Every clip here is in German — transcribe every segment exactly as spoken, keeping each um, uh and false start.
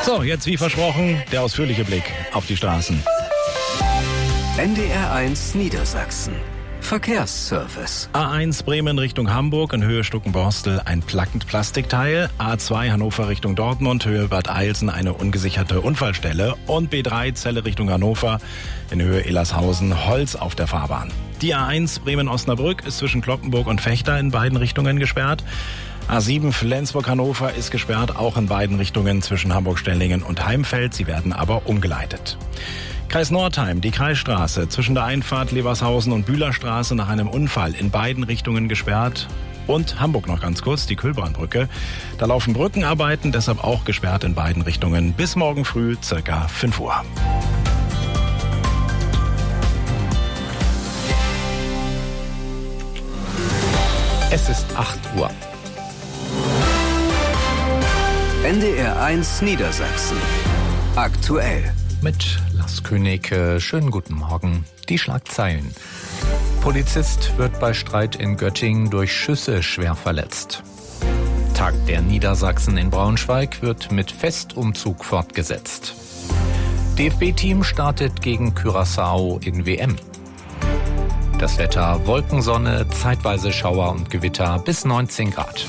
So, jetzt wie versprochen, der ausführliche Blick auf die Straßen. N D R eins Niedersachsen. Verkehrsservice. A eins Bremen Richtung Hamburg in Höhe Stuckenborstel ein plackend Plastikteil. A zwei Hannover Richtung Dortmund, Höhe Bad Eilsen eine ungesicherte Unfallstelle. Und B drei Celle Richtung Hannover in Höhe Ellershausen Holz auf der Fahrbahn. Die A eins Bremen-Osnabrück ist zwischen Cloppenburg und Vechta in beiden Richtungen gesperrt. A sieben Flensburg-Hannover ist gesperrt, auch in beiden Richtungen zwischen Hamburg-Stellingen und Heimfeld. Sie werden aber umgeleitet. Kreis Nordheim, die Kreisstraße zwischen der Einfahrt Levershausen und Bühlerstraße nach einem Unfall in beiden Richtungen gesperrt. Und Hamburg noch ganz kurz, die Kühlbahnbrücke. Da laufen Brückenarbeiten, deshalb auch gesperrt in beiden Richtungen bis morgen früh circa fünf Uhr. Es ist acht Uhr. N D R eins Niedersachsen. Aktuell. Mit Lars König, schönen guten Morgen. Die Schlagzeilen. Polizist wird bei Streit in Göttingen durch Schüsse schwer verletzt. Tag der Niedersachsen in Braunschweig wird mit Festumzug fortgesetzt. D F B-Team startet gegen Curaçao in W M. Das Wetter: Wolkensonne, zeitweise Schauer und Gewitter bis neunzehn Grad.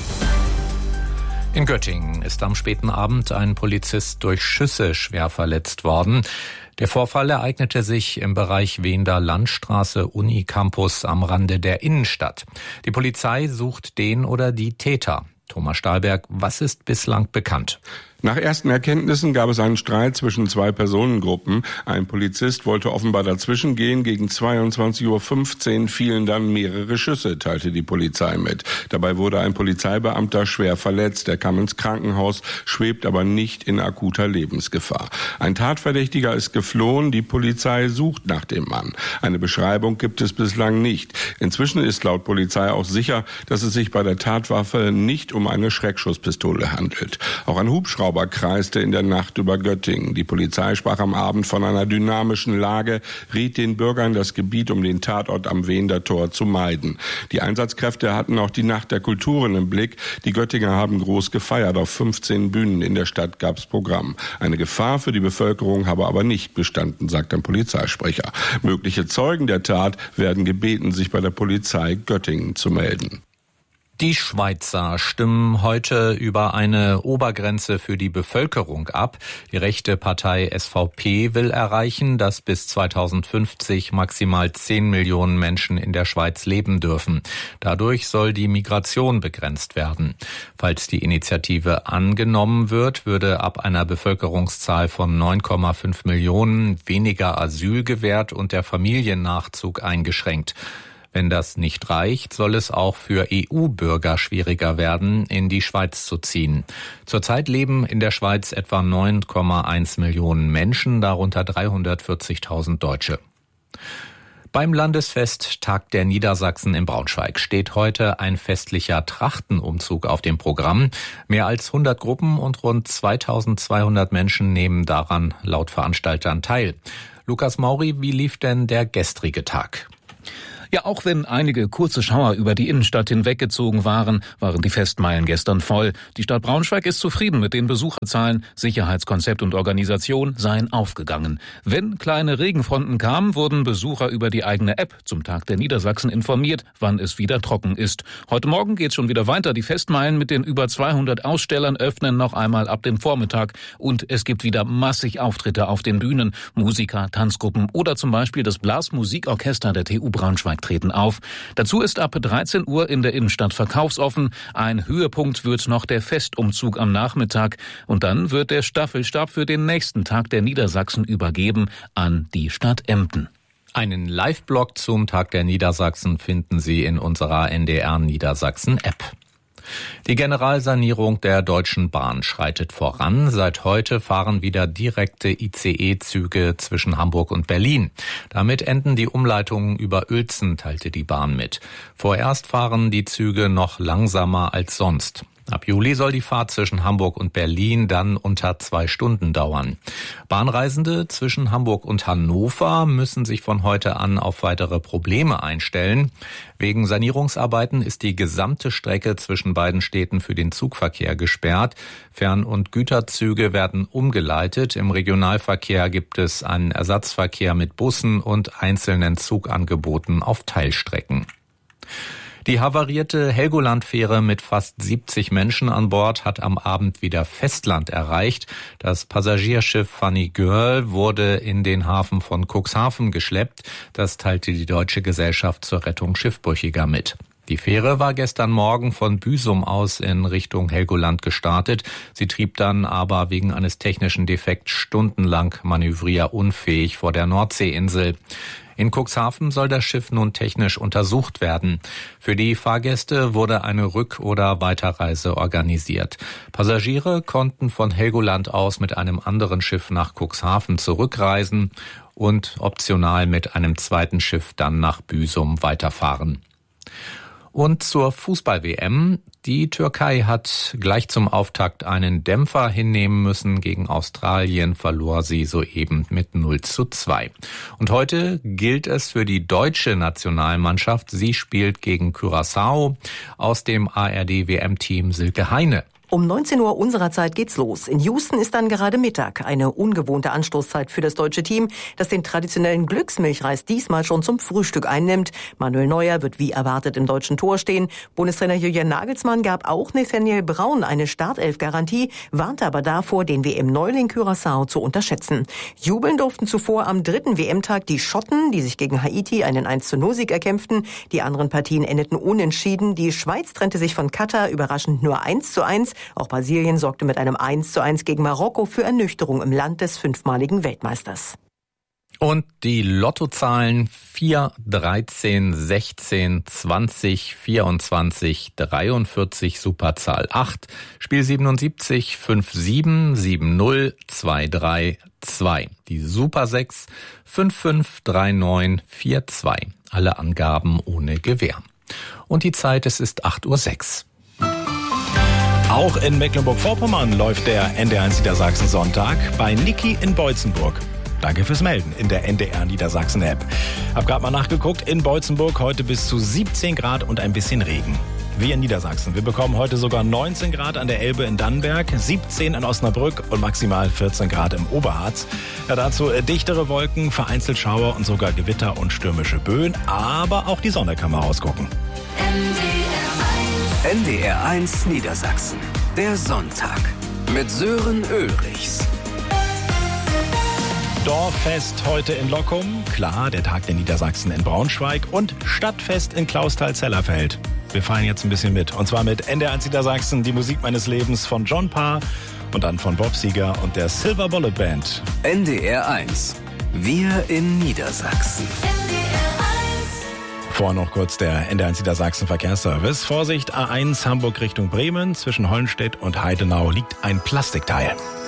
In Göttingen ist am späten Abend ein Polizist durch Schüsse schwer verletzt worden. Der Vorfall ereignete sich im Bereich Wehender Landstraße Unicampus am Rande der Innenstadt. Die Polizei sucht den oder die Täter. Thomas Stahlberg, was ist bislang bekannt? Nach ersten Erkenntnissen gab es einen Streit zwischen zwei Personengruppen. Ein Polizist wollte offenbar dazwischen gehen. Gegen zweiundzwanzig Uhr fünfzehn fielen dann mehrere Schüsse, teilte die Polizei mit. Dabei wurde ein Polizeibeamter schwer verletzt. Er kam ins Krankenhaus, schwebt aber nicht in akuter Lebensgefahr. Ein Tatverdächtiger ist geflohen. Die Polizei sucht nach dem Mann. Eine Beschreibung gibt es bislang nicht. Inzwischen ist laut Polizei auch sicher, dass es sich bei der Tatwaffe nicht um eine Schreckschusspistole handelt. Auch ein Hubschrauber kreiste in der Nacht über Göttingen. Die Polizei sprach am Abend von einer dynamischen Lage, riet den Bürgern, das Gebiet um den Tatort am Wehender Tor zu meiden. Die Einsatzkräfte hatten auch die Nacht der Kulturen im Blick. Die Göttinger haben groß gefeiert. Auf fünfzehn Bühnen in der Stadt gab es Programm. Eine Gefahr für die Bevölkerung habe aber nicht bestanden, sagt ein Polizeisprecher. Mögliche Zeugen der Tat werden gebeten, sich bei der Polizei Göttingen zu melden. Die Schweizer stimmen heute über eine Obergrenze für die Bevölkerung ab. Die rechte Partei S V P will erreichen, dass bis zweitausendfünfzig maximal zehn Millionen Menschen in der Schweiz leben dürfen. Dadurch soll die Migration begrenzt werden. Falls die Initiative angenommen wird, würde ab einer Bevölkerungszahl von neun Komma fünf Millionen weniger Asyl gewährt und der Familiennachzug eingeschränkt. Wenn das nicht reicht, soll es auch für E U-Bürger schwieriger werden, in die Schweiz zu ziehen. Zurzeit leben in der Schweiz etwa neun Komma eins Millionen Menschen, darunter dreihundertvierzigtausend Deutsche. Beim Landesfest Tag der Niedersachsen in Braunschweig steht heute ein festlicher Trachtenumzug auf dem Programm. Mehr als hundert Gruppen und rund zweitausendzweihundert Menschen nehmen daran laut Veranstaltern teil. Lukas Mauri, wie lief denn der gestrige Tag? Ja, auch wenn einige kurze Schauer über die Innenstadt hinweggezogen waren, waren die Festmeilen gestern voll. Die Stadt Braunschweig ist zufrieden mit den Besucherzahlen. Sicherheitskonzept und Organisation seien aufgegangen. Wenn kleine Regenfronten kamen, wurden Besucher über die eigene App zum Tag der Niedersachsen informiert, wann es wieder trocken ist. Heute Morgen geht schon wieder weiter. Die Festmeilen mit den über zweihundert Ausstellern öffnen noch einmal ab dem Vormittag. Und es gibt wieder massig Auftritte auf den Bühnen. Musiker, Tanzgruppen oder zum Beispiel das Blasmusikorchester der T U Braunschweig treten auf. Dazu ist ab dreizehn Uhr in der Innenstadt verkaufsoffen. Ein Höhepunkt wird noch der Festumzug am Nachmittag. Und dann wird der Staffelstab für den nächsten Tag der Niedersachsen übergeben an die Stadt Emden. Einen Live-Blog zum Tag der Niedersachsen finden Sie in unserer N D R Niedersachsen-App. Die Generalsanierung der Deutschen Bahn schreitet voran. Seit heute fahren wieder direkte I C E-Züge zwischen Hamburg und Berlin. Damit enden die Umleitungen über Uelzen, teilte die Bahn mit. Vorerst fahren die Züge noch langsamer als sonst. Ab Juli soll die Fahrt zwischen Hamburg und Berlin dann unter zwei Stunden dauern. Bahnreisende zwischen Hamburg und Hannover müssen sich von heute an auf weitere Probleme einstellen. Wegen Sanierungsarbeiten ist die gesamte Strecke zwischen beiden Städten für den Zugverkehr gesperrt. Fern- und Güterzüge werden umgeleitet. Im Regionalverkehr gibt es einen Ersatzverkehr mit Bussen und einzelnen Zugangeboten auf Teilstrecken. Die havarierte Helgoland-Fähre mit fast siebzig Menschen an Bord hat am Abend wieder Festland erreicht. Das Passagierschiff Funny Girl wurde in den Hafen von Cuxhaven geschleppt. Das teilte die Deutsche Gesellschaft zur Rettung Schiffbrüchiger mit. Die Fähre war gestern Morgen von Büsum aus in Richtung Helgoland gestartet. Sie trieb dann aber wegen eines technischen Defekts stundenlang manövrierunfähig vor der Nordseeinsel. In Cuxhaven soll das Schiff nun technisch untersucht werden. Für die Fahrgäste wurde eine Rück- oder Weiterreise organisiert. Passagiere konnten von Helgoland aus mit einem anderen Schiff nach Cuxhaven zurückreisen und optional mit einem zweiten Schiff dann nach Büsum weiterfahren. Und zur Fußball-W M. Die Türkei hat gleich zum Auftakt einen Dämpfer hinnehmen müssen. Gegen Australien verlor sie soeben mit null zu zwei. Und heute gilt es für die deutsche Nationalmannschaft. Sie spielt gegen Curaçao. Aus dem A R D-W M-Team Silke Heine. Um neunzehn Uhr unserer Zeit geht's los. In Houston ist dann gerade Mittag. Eine ungewohnte Anstoßzeit für das deutsche Team, das den traditionellen Glücksmilchreis diesmal schon zum Frühstück einnimmt. Manuel Neuer wird wie erwartet im deutschen Tor stehen. Bundestrainer Julian Nagelsmann gab auch Nathaniel Braun eine Startelf-Garantie, warnte aber davor, den W M-Neuling Curaçao zu unterschätzen. Jubeln durften zuvor am dritten W M-Tag die Schotten, die sich gegen Haiti einen eins zu null Sieg erkämpften. Die anderen Partien endeten unentschieden. Die Schweiz trennte sich von Katar überraschend nur eins zu eins. Auch Brasilien sorgte mit einem eins zu eins gegen Marokko für Ernüchterung im Land des fünfmaligen Weltmeisters. Und die Lottozahlen vier, dreizehn, sechzehn, zwanzig, vierundzwanzig, dreiundvierzig, Superzahl acht, Spiel siebenundsiebzig, fünf sieben, sieben null, zwei drei, zwei. Die Super sechs, fünf fünf, drei neun, vier zwei. Alle Angaben ohne Gewähr. Und die Zeit, es ist acht Uhr sechs. Auch in Mecklenburg-Vorpommern läuft der N D R eins Niedersachsen Sonntag bei Niki in Beutzenburg. Danke fürs Melden in der N D R Niedersachsen App. Hab gerade mal nachgeguckt, in Beutzenburg heute bis zu siebzehn Grad und ein bisschen Regen. Wir in Niedersachsen. Wir bekommen heute sogar neunzehn Grad an der Elbe in Dannenberg, siebzehn in Osnabrück und maximal vierzehn Grad im Oberharz. Ja, dazu dichtere Wolken, vereinzelt Schauer und sogar Gewitter und stürmische Böen. Aber auch die Sonne kann mal rausgucken. N D R eins Niedersachsen. Der Sonntag mit Sören Ulrichs. Dorffest heute in Lockum, klar, der Tag der Niedersachsen in Braunschweig und Stadtfest in Clausthal-Zellerfeld. Wir feiern jetzt ein bisschen mit. Und zwar mit N D R eins Niedersachsen, die Musik meines Lebens von John Parr und dann von Bob Seger und der Silver Bullet Band. N D R eins. Wir in Niedersachsen. Vorher noch kurz der N D R eins Niedersachsen Verkehrsservice. Vorsicht, A eins Hamburg Richtung Bremen. Zwischen Hollenstedt und Heidenau liegt ein Plastikteil.